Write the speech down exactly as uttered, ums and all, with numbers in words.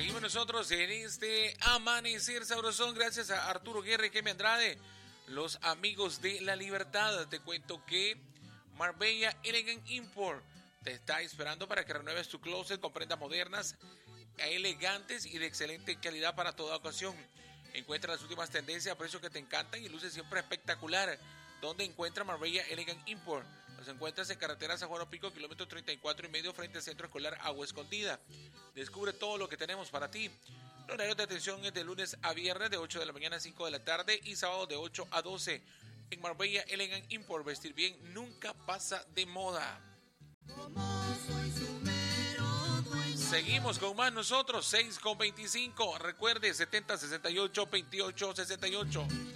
Seguimos nosotros en este Amanecer Sabrosón, gracias a Arturo Guerra y Kemi Andrade, los amigos de La Libertad. Te cuento que Marbella Elegant Import te está esperando para que renueves tu closet con prendas modernas, elegantes y de excelente calidad para toda ocasión. Encuentra las últimas tendencias a precios que te encantan y luce siempre espectacular. ¿Dónde encuentra Marbella Elegant Import? Los encuentras en carretera San Juan Pico, kilómetro treinta y cuatro y medio, frente al Centro Escolar Agua Escondida. Descubre todo lo que tenemos para ti. El horario de atención es de lunes a viernes de ocho de la mañana a cinco de la tarde y sábado de ocho a doce. En Marbella Elegant Import, vestir bien nunca pasa de moda. Seguimos con más nosotros, seis con veinticinco. Recuerde, setenta sesenta y ocho veintiocho sesenta y ocho.